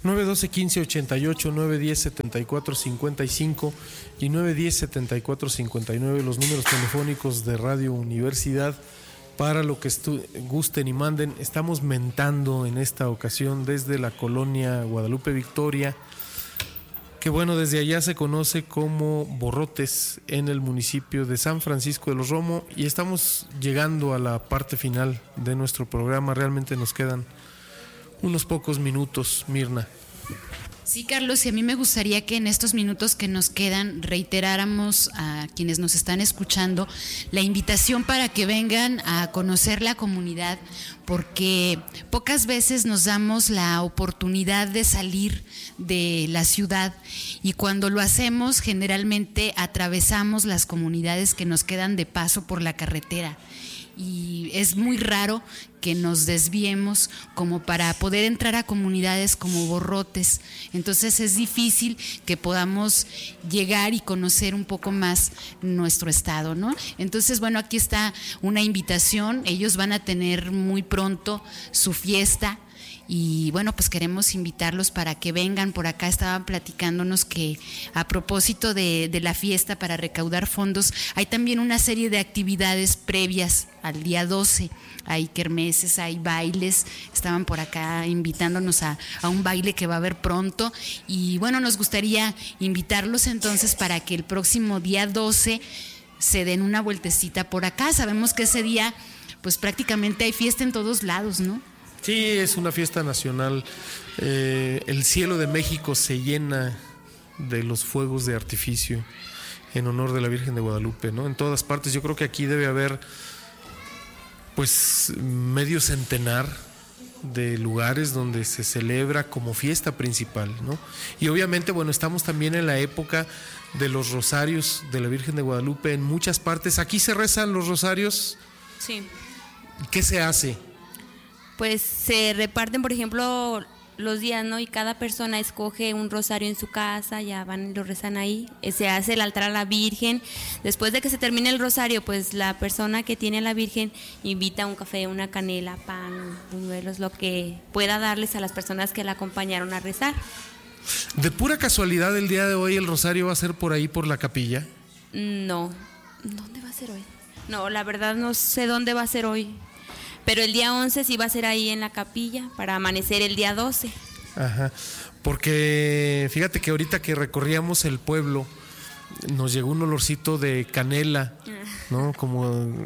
912-1588, 910-7455 y 910-7459, los números telefónicos de Radio Universidad para lo que gusten y manden. Estamos mentando en esta ocasión desde la colonia Guadalupe Victoria, que bueno, desde allá se conoce como Borrotes, en el municipio de San Francisco de los Romo, y estamos llegando a la parte final de nuestro programa. Realmente nos quedan unos pocos minutos, Mirna. Sí, Carlos, y a mí me gustaría que en estos minutos que nos quedan reiteráramos a quienes nos están escuchando la invitación para que vengan a conocer la comunidad, porque pocas veces nos damos la oportunidad de salir de la ciudad, y cuando lo hacemos generalmente atravesamos las comunidades que nos quedan de paso por la carretera. Y es muy raro que nos desviemos como para poder entrar a comunidades como Borrotes. Entonces es difícil que podamos llegar y conocer un poco más nuestro estado, ¿no? Entonces, bueno, aquí está una invitación. Ellos van a tener muy pronto su fiesta. Y bueno, pues queremos invitarlos para que vengan. Por acá estaban platicándonos que a propósito de la fiesta para recaudar fondos, hay también una serie de actividades previas al día 12. Hay kermeses, hay bailes, estaban por acá invitándonos a un baile que va a haber pronto. Y bueno, nos gustaría invitarlos entonces para que el próximo día 12 se den una vueltecita por acá. Sabemos que ese día pues prácticamente hay fiesta en todos lados, ¿no? Sí, es una fiesta nacional. El cielo de México se llena de los fuegos de artificio en honor de la Virgen de Guadalupe, ¿no? En todas partes. Yo creo que aquí debe haber pues medio centenar de lugares donde se celebra como fiesta principal, ¿no? Y obviamente, bueno, estamos también en la época de los rosarios de la Virgen de Guadalupe en muchas partes. Aquí se rezan los rosarios. Sí. ¿Qué se hace? Pues se reparten, por ejemplo, los días, ¿no? Y cada persona escoge un rosario en su casa, ya van y lo rezan ahí. Se hace el altar a la Virgen. Después de que se termine el rosario, pues la persona que tiene a la Virgen invita un café, una canela, pan, buñuelos, lo que pueda darles a las personas que la acompañaron a rezar. ¿De pura casualidad el día de hoy el rosario va a ser por ahí, por la capilla? No. ¿Dónde va a ser hoy? No, la verdad no sé dónde va a ser hoy. Pero el día 11 sí va a ser ahí en la capilla para amanecer el día 12. Ajá, porque fíjate que ahorita que recorríamos el pueblo nos llegó un olorcito de canela, ¿no? Como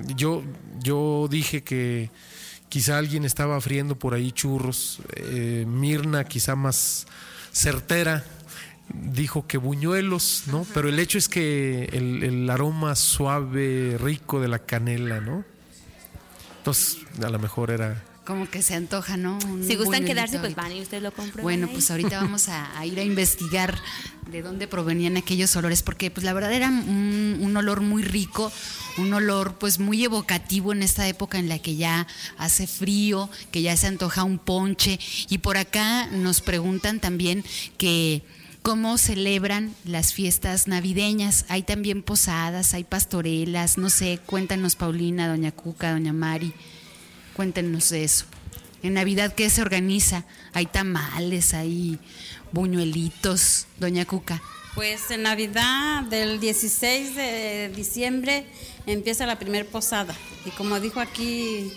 yo dije que quizá alguien estaba friendo por ahí churros. Mirna, quizá más certera, dijo que buñuelos, ¿no? Ajá. Pero el hecho es que el aroma suave, rico de la canela, ¿no? Entonces, a lo mejor era... Como que se antoja, ¿no? Si gustan quedarse, pues van y ustedes lo compran. Bueno, pues ahorita vamos a ir a investigar de dónde provenían aquellos olores, porque pues la verdad era un olor muy rico, un olor pues muy evocativo en esta época en la que ya hace frío, que ya se antoja un ponche. Y por acá nos preguntan también que... ¿cómo celebran las fiestas navideñas? Hay también posadas, hay pastorelas, no sé, cuéntanos Paulina, doña Cuca, doña Mari, cuéntenos de eso. En Navidad, ¿qué se organiza? Hay tamales, hay buñuelitos, doña Cuca. Pues en Navidad del 16 de diciembre empieza la primer posada, y como dijo aquí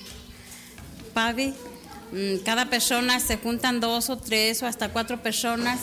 Pavi, cada persona se juntan 2 o 3 o hasta 4 personas.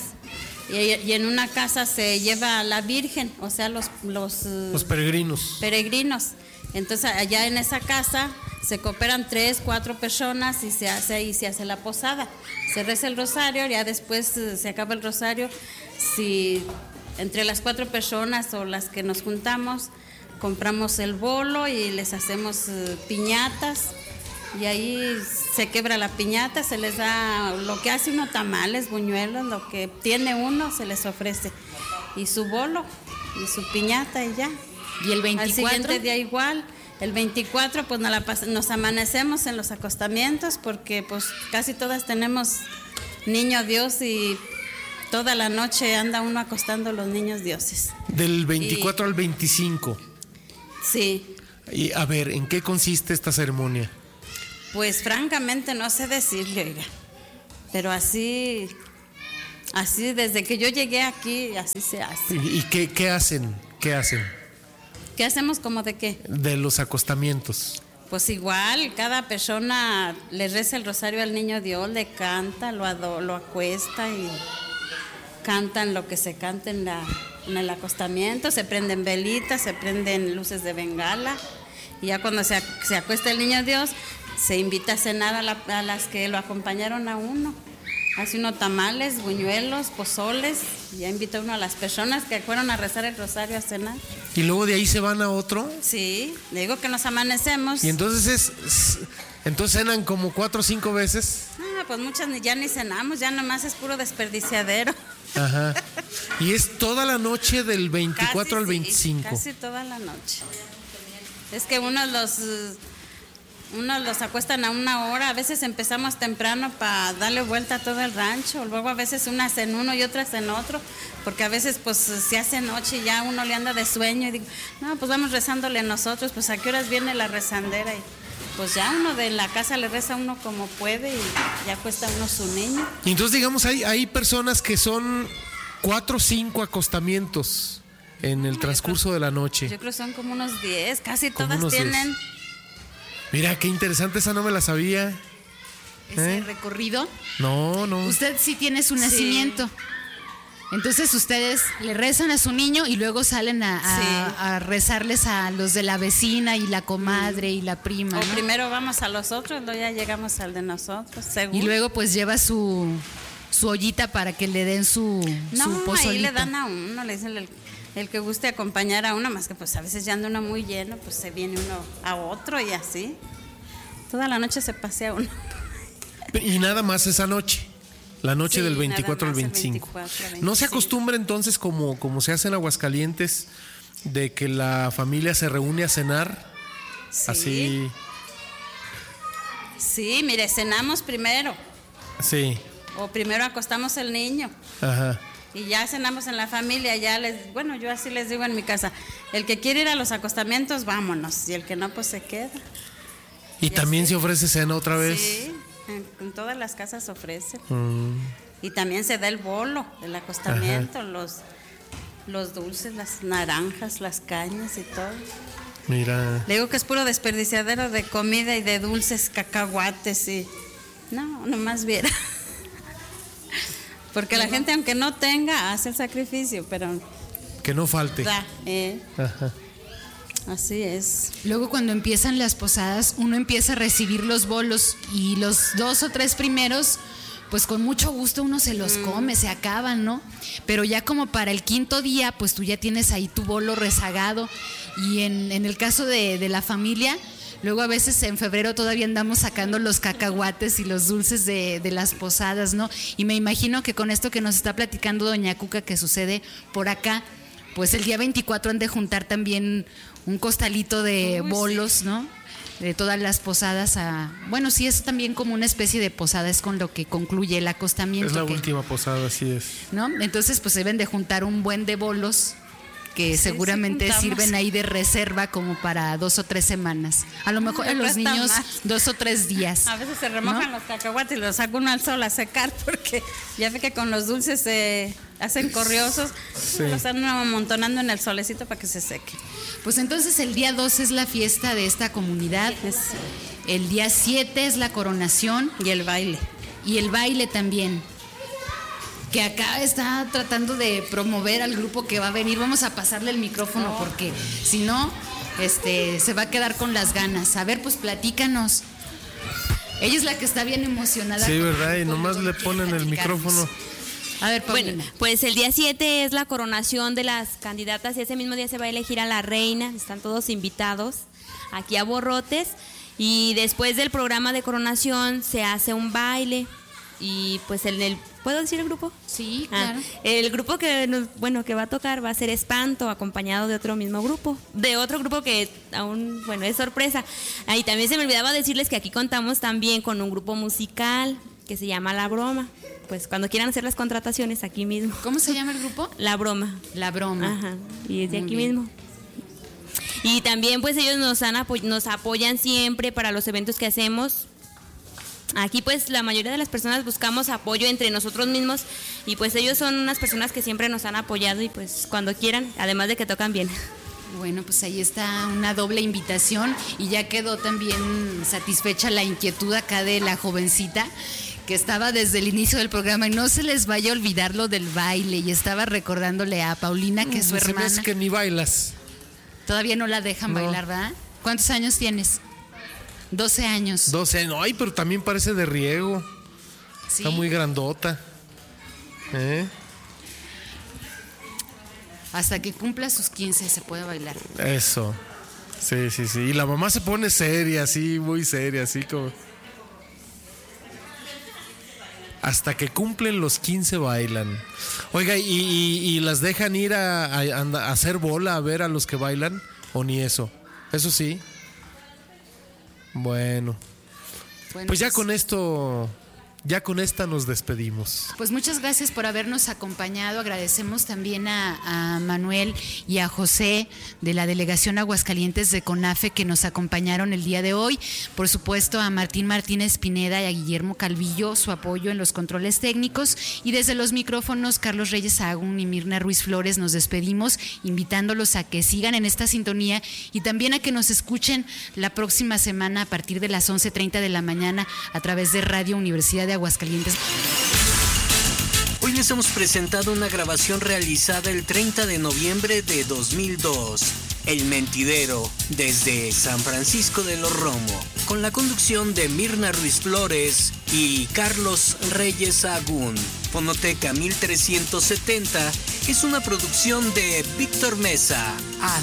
Y en una casa se lleva a la Virgen, o sea, los peregrinos. Entonces allá en esa casa se cooperan 3, 4 personas y se hace la posada. Se reza el rosario, ya después se acaba el rosario. Si entre las 4 personas o las que nos juntamos, compramos el bolo y les hacemos piñatas. Y ahí se quebra la piñata, se les da lo que hace uno, tamales, buñuelos, lo que tiene uno se les ofrece. Y su bolo, y su piñata y ya. ¿Y el 24? Al siguiente día igual. El 24 pues nos amanecemos en los acostamientos porque pues casi todas tenemos niño Dios y toda la noche anda uno acostando los niños dioses. Del 24 al 25. Sí. Y a ver, ¿en qué consiste esta ceremonia? Pues francamente no sé decirle, oiga, pero así Así, desde que yo llegué aquí, así se hace. ¿Y qué hacen? ¿Qué hacen? ¿Qué hacemos como de qué? De los acostamientos. Pues igual, cada persona le reza el rosario al niño Dios, le canta, lo acuesta y cantan lo que se canta en el acostamiento, se prenden velitas, se prenden luces de bengala y ya cuando se acuesta el niño Dios, se invita a cenar a las que lo acompañaron a uno. Hace uno tamales, buñuelos, pozoles, y ya invita uno a las personas que fueron a rezar el rosario a cenar. ¿Y luego de ahí se van a otro? Sí, le digo que nos amanecemos. Y entonces entonces cenan como 4 o 5 veces. Pues muchas ya ni cenamos, ya nomás es puro desperdiciadero. Ajá. Y es toda la noche del 24 casi, al 25. Sí, casi toda la noche. Es que unos los acuestan a 1 hora, a veces empezamos temprano para darle vuelta a todo el rancho, luego a veces unas en uno y otras en otro, porque a veces pues se hace noche y ya uno le anda de sueño y digo, no, pues vamos rezándole nosotros, pues a qué horas viene la rezandera y pues ya uno de la casa le reza uno como puede y ya acuesta uno su niño. Y entonces digamos hay personas que son 4 o 5 acostamientos en el transcurso de la noche. Yo creo que son como unos 10, casi Como todas unos 10. tienen. Mira, qué interesante, esa no me la sabía. Ese recorrido. No. Usted sí tiene su Sí. nacimiento. Entonces ustedes le rezan a su niño y luego salen a rezarles a los de la vecina y la comadre y la prima, O ¿no? primero vamos a los otros, luego ya llegamos al de nosotros, seguro. Y luego pues lleva su ollita para que le den su pozolito. Ahí le dan a uno, le dicen el que guste acompañar a uno, más que pues a veces ya anda uno muy lleno, pues se viene uno a otro y así. Toda la noche se pasea uno. Y nada más esa noche. La noche Sí, del nada 24 al más el 25. 24 al ¿No se 25. acostumbra entonces como se hace en Aguascalientes de que la familia se reúne a cenar? Sí. Así. Sí, mire, cenamos primero, Sí. o primero acostamos el niño. Ajá. Y ya cenamos en la familia, bueno, yo así les digo en mi casa, el que quiere ir a los acostamientos, vámonos, y el que no, pues se queda. Y también se ofrece cena otra vez. Sí, en todas las casas ofrecen. Mm. Y también se da el bolo del acostamiento, los dulces, las naranjas, las cañas y todo. Mira. Le digo que es puro desperdiciadero de comida y de dulces, cacahuates y... No, nomás viera. Porque la gente, aunque no tenga, hace el sacrificio, pero Que no falte. da. Ajá. Así es. Luego cuando empiezan las posadas, uno empieza a recibir los bolos y los 2 o 3 primeros, pues con mucho gusto uno se los come, se acaban, ¿no? Pero ya como para el 5.º día, pues tú ya tienes ahí tu bolo rezagado. Y en el caso de la familia, luego a veces en febrero todavía andamos sacando los cacahuates y los dulces de las posadas, ¿no? Y me imagino que con esto que nos está platicando doña Cuca que sucede por acá, pues el día 24 han de juntar también un costalito de bolos, ¿no? De todas las posadas bueno, sí es también como una especie de posada, es con lo que concluye el acostamiento. Es la que- última posada, así es. ¿no? Entonces pues deben de juntar un buen de bolos que Sí, seguramente sí juntamos. sirven ahí de reserva como para 2 o 3 semanas. A lo mejor a Me los cuesta niños más. 2 o 3 días. A veces se remojan los cacahuates y los saca uno al sol a secar porque ya ve que con los dulces se hacen corriosos. Los están amontonando en el solecito para que se seque. Pues entonces el día 2 es la fiesta de esta comunidad. El día 7 es la coronación Y el baile. y el baile también. Que acá está tratando de promover al grupo que va a venir. Vamos a pasarle el micrófono porque si no, se va a quedar con las ganas. A ver, pues platícanos. Ella es la que está bien emocionada. Sí, con ¿verdad? el Y grupo, nomás luego le quiere ponen el platicarnos. micrófono. A ver, Paulina. Bueno, pues el día 7 es la coronación de las candidatas y ese mismo día se va a elegir a la reina. Están todos invitados aquí a Borrotes. Y después del programa de coronación se hace un baile. Y pues ¿puedo decir el grupo? Sí, claro. El grupo que va a tocar va a ser Espanto, acompañado de otro grupo que aún, es sorpresa. Y también se me olvidaba decirles que aquí contamos también con un grupo musical que se llama La Broma. Pues cuando quieran hacer las contrataciones aquí mismo. ¿Cómo se llama el grupo? La Broma. La Broma. Ajá. Y es de Muy aquí bien. mismo. Y también pues ellos nos apoyan siempre para los eventos que hacemos. Aquí pues la mayoría de las personas buscamos apoyo entre nosotros mismos y pues ellos son unas personas que siempre nos han apoyado y pues cuando quieran, además de que tocan bien. Bueno, pues ahí está una doble invitación y ya quedó también satisfecha la inquietud acá de la jovencita que estaba desde el inicio del programa y no se les vaya a olvidar lo del baile y estaba recordándole a Paulina que su hermana... Se me hace que ni bailas. Todavía no la dejan bailar, ¿verdad? ¿Cuántos años tienes? 12 años. 12 años, ay, pero también parece de riego. Sí. Está muy grandota. Hasta que cumpla sus 15 se puede bailar. Eso. Sí. Y la mamá se pone seria, así, muy seria, así como... Hasta que cumplen los 15 bailan. Oiga, ¿y las dejan ir a hacer bola a ver a los que bailan? ¿O ni eso? Eso sí. Bueno, pues ya con esto, ya con esta nos despedimos. Pues muchas gracias por habernos acompañado. Agradecemos también a Manuel y a José de la Delegación Aguascalientes de CONAFE que nos acompañaron el día de hoy. Por supuesto a Martín Martínez Pineda y a Guillermo Calvillo, su apoyo en los controles técnicos. Y desde los micrófonos, Carlos Reyes Sahagún y Mirna Ruiz Flores, nos despedimos invitándolos a que sigan en esta sintonía y también a que nos escuchen la próxima semana a partir de las 11:30 de la mañana a través de Radio Universidad de Aguascalientes. Hoy les hemos presentado una grabación realizada el 30 de noviembre de 2002, El Mentidero, desde San Francisco de los Romo, con la conducción de Mirna Ruiz Flores y Carlos Reyes Sahagún. Fonoteca 1370 es una producción de Víctor Mesa. Hasta